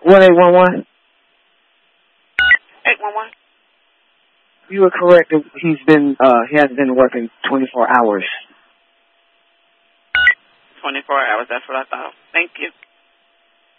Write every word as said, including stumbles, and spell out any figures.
one eight one one? eight one one. You were correct. He's been, uh, he has been working twenty-four hours. twenty-four hours, that's what I thought. Thank you.